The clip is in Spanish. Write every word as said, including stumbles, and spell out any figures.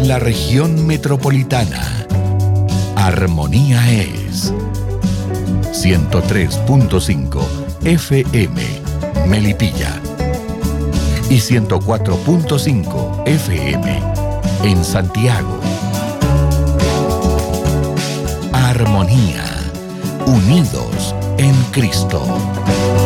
En la región metropolitana, Armonía es ciento tres punto cinco F M Melipilla y ciento cuatro punto cinco F M en Santiago. Armonía, unidos en Cristo.